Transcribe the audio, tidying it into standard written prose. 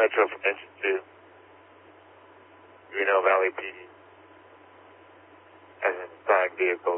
Metro from Engine 2. Reno Valley PD. As an assigned vehicle.